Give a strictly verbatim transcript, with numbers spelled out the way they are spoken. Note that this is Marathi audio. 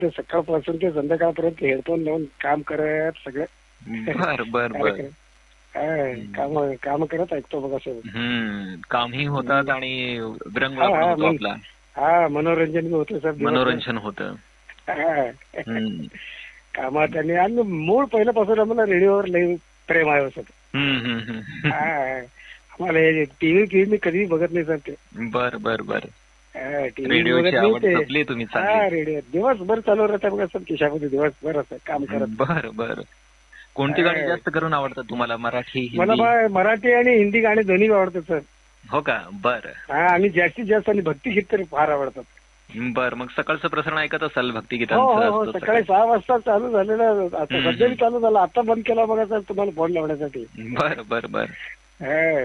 ते सकाळपासून ते संध्याकाळपर्यंत हेडफोन लावून काम करत सगळं बर बर बर काम काम करत ऐकतो बघा सर. हम्म कामही होतात आणि विरंगुळा हा, पण हा, होतो मन- आपला. हा मनोरंजन बी होतं सर. दिवसभर. मनोरंजन होतं. हा. हम्म कामात आणि आणि मूळ पहिल्यापासून आम्हाला रेडिओवर लई प्रेम आहे सर. हम्म हम्म हम्म. आम्हाला हे टीव्ही टीव्ही मी कधी बघत नाही सर ते. बर बर बर टीव्ही बघत रेडिओची नाही आवड ते. जपली तुम्ही हा चांगली. रेडिओ दिवसभर चालू राहते बघा सर खिशामध्ये दिवसभर असं काम करत. बर बर कोणती गाणी जास्त करून आवडतात तुम्हाला? मराठी, मला हिंदी? बा- मराठी आणि हिंदी गाणी दोन्ही आवडतात सर. हो का? बर हा आणि जास्तीत जास्त आणि भक्तिगीत तर फार आवडतात. बर मग सकाळचं प्रसारण ऐकत असाल हो भक्तिगीतांचं हो हो असतं सकाळी सहा वाजता चालू झालेलं आता हम्म, सध्या बी चालू झालं. आता बंद केला बघा सर तुम्हाला फोन लावण्यासाठी. बर बर बर हा.